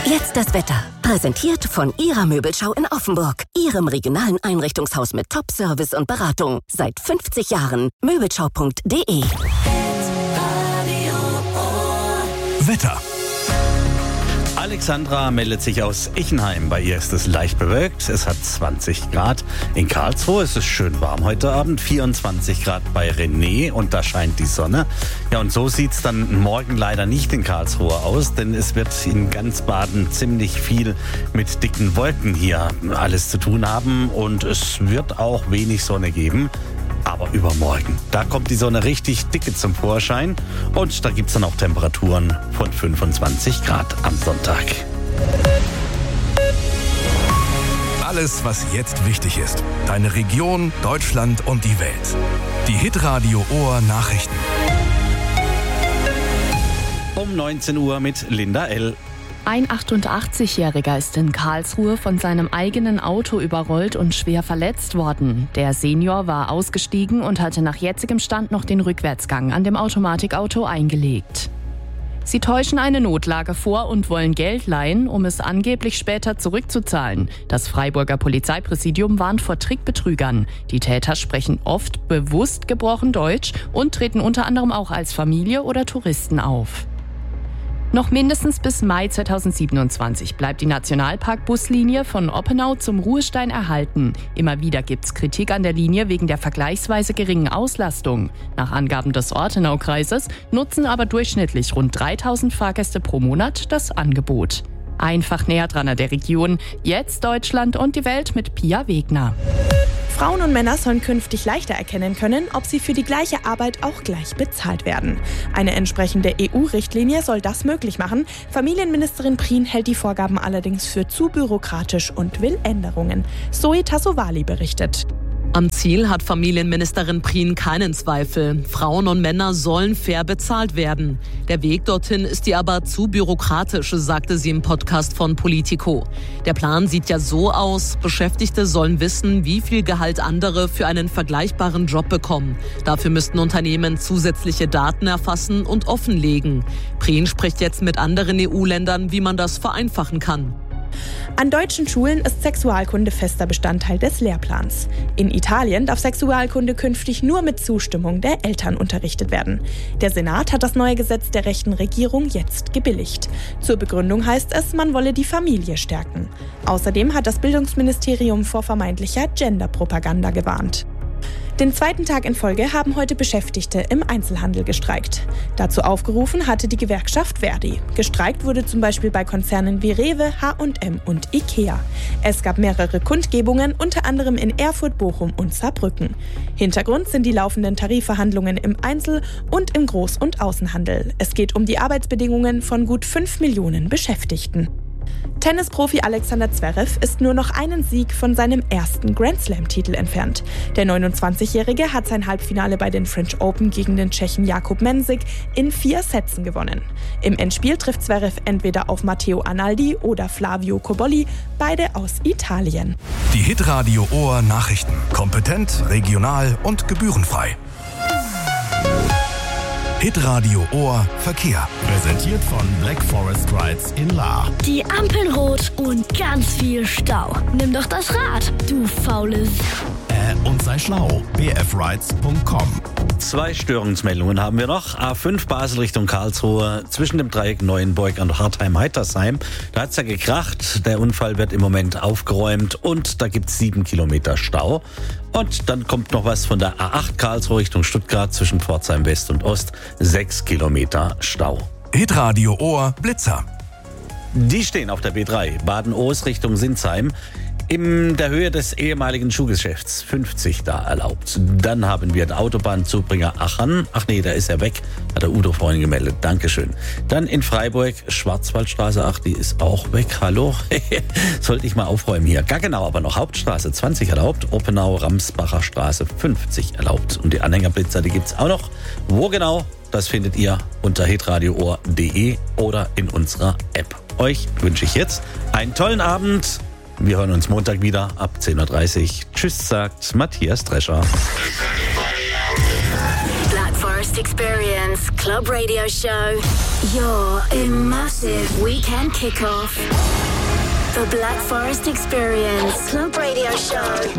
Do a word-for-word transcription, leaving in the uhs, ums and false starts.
Jetzt das Wetter. Präsentiert von Ihrer Möbelschau in Offenburg. Ihrem regionalen Einrichtungshaus mit Top-Service und Beratung. Seit fünfzig Jahren. Möbelschau punkt de. Wetter. Alexandra meldet sich aus Ichenheim. Bei ihr ist es leicht bewölkt. Es hat zwanzig Grad. In Karlsruhe ist es schön warm heute Abend. vierundzwanzig Grad bei René und da scheint die Sonne. Ja, und so sieht es dann morgen leider nicht in Karlsruhe aus, denn es wird in ganz Baden ziemlich viel mit dicken Wolken hier alles zu tun haben und es wird auch wenig Sonne geben. Aber übermorgen, da kommt die Sonne richtig dicke zum Vorschein und da gibt es dann auch Temperaturen von fünfundzwanzig Grad am Sonntag. Alles, was jetzt wichtig ist. Deine Region, Deutschland und die Welt. Die Hitradio Ohr Nachrichten. Um neunzehn Uhr mit Linda L. Ein achtundachtzigjähriger ist in Karlsruhe von seinem eigenen Auto überrollt und schwer verletzt worden. Der Senior war ausgestiegen und hatte nach jetzigem Stand noch den Rückwärtsgang an dem Automatikauto eingelegt. Sie täuschen eine Notlage vor und wollen Geld leihen, um es angeblich später zurückzuzahlen. Das Freiburger Polizeipräsidium warnt vor Trickbetrügern. Die Täter sprechen oft bewusst gebrochen Deutsch und treten unter anderem auch als Familie oder Touristen auf. Noch mindestens bis Mai zweitausendsiebenundzwanzig bleibt die Nationalpark-Buslinie von Oppenau zum Ruhestein erhalten. Immer wieder gibt's Kritik an der Linie wegen der vergleichsweise geringen Auslastung. Nach Angaben des Ortenaukreises nutzen aber durchschnittlich rund dreitausend Fahrgäste pro Monat das Angebot. Einfach näher dran an der Region. Jetzt Deutschland und die Welt mit Pia Wegner. Frauen und Männer sollen künftig leichter erkennen können, ob sie für die gleiche Arbeit auch gleich bezahlt werden. Eine entsprechende E U-Richtlinie soll das möglich machen. Familienministerin Prien hält die Vorgaben allerdings für zu bürokratisch und will Änderungen. Zoe Tassovali berichtet. Am Ziel hat Familienministerin Prien keinen Zweifel. Frauen und Männer sollen fair bezahlt werden. Der Weg dorthin ist ihr aber zu bürokratisch, sagte sie im Podcast von Politico. Der Plan sieht ja so aus, Beschäftigte sollen wissen, wie viel Gehalt andere für einen vergleichbaren Job bekommen. Dafür müssten Unternehmen zusätzliche Daten erfassen und offenlegen. Prien spricht jetzt mit anderen E U-Ländern, wie man das vereinfachen kann. An deutschen Schulen ist Sexualkunde fester Bestandteil des Lehrplans. In Italien darf Sexualkunde künftig nur mit Zustimmung der Eltern unterrichtet werden. Der Senat hat das neue Gesetz der rechten Regierung jetzt gebilligt. Zur Begründung heißt es, man wolle die Familie stärken. Außerdem hat das Bildungsministerium vor vermeintlicher Genderpropaganda gewarnt. Den zweiten Tag in Folge haben heute Beschäftigte im Einzelhandel gestreikt. Dazu aufgerufen hatte die Gewerkschaft Verdi. Gestreikt wurde zum Beispiel bei Konzernen wie Rewe, H und M und Ikea. Es gab mehrere Kundgebungen, unter anderem in Erfurt, Bochum und Saarbrücken. Hintergrund sind die laufenden Tarifverhandlungen im Einzel- und im Groß- und Außenhandel. Es geht um die Arbeitsbedingungen von gut fünf Millionen Beschäftigten. Tennisprofi Alexander Zverev ist nur noch einen Sieg von seinem ersten Grand-Slam-Titel entfernt. Der neunundzwanzigjährige hat sein Halbfinale bei den French Open gegen den Tschechen Jakub Mensik in vier Sätzen gewonnen. Im Endspiel trifft Zverev entweder auf Matteo Arnaldi oder Flavio Cobolli, beide aus Italien. Die Hitradio Ohr Nachrichten. Kompetent, regional und gebührenfrei. Hitradio Ohr Verkehr. Präsentiert von Black Forest Rides in Lahr. Die Ampeln rot und ganz viel Stau. Nimm doch das Rad, du faules. Äh, und sei schlau. b f rides punkt com. Zwei Störungsmeldungen haben wir noch. A fünf Basel Richtung Karlsruhe zwischen dem Dreieck Neuenburg und Hartheim-Heitersheim. Da hat's ja gekracht. Der Unfall wird im Moment aufgeräumt und da gibt's sieben Kilometer Stau. Und dann kommt noch was von der A acht Karlsruhe Richtung Stuttgart zwischen Pforzheim West und Ost. Sechs Kilometer Stau. Hitradio Ohr Blitzer. Die stehen auf der B drei Baden-Oos Richtung Sinsheim. In der Höhe des ehemaligen Schuhgeschäfts fünfzig da erlaubt. Dann haben wir den Autobahnzubringer Aachen. Ach nee, da ist er weg. Hat der Udo vorhin gemeldet. Dankeschön. Dann in Freiburg Schwarzwaldstraße acht, die ist auch weg. Hallo? Sollte ich mal aufräumen hier. Gaggenau aber noch. Hauptstraße zwanzig erlaubt. Oppenau Ramsbacher Straße fünfzig erlaubt. Und die Anhängerblitzer, die gibt's auch noch. Wo genau? Das findet ihr unter hitradio ohr punkt de oder in unserer App. Euch wünsche ich jetzt einen tollen Abend. Wir hören uns Montag wieder ab zehn Uhr dreißig. Tschüss, sagt Matthias Drescher. Black Forest Experience. Club Radio Show. Your immersive weekend kickoff. The Black Forest Experience. Club Radio Show.